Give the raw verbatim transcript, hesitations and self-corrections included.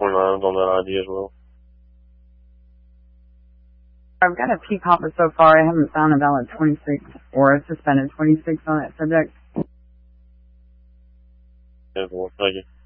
twenty-nines on that I D as well. I've got a P copper so far. I haven't found a valid twenty-six or a suspended twenty-six on that subject. Yeah, well, thank you.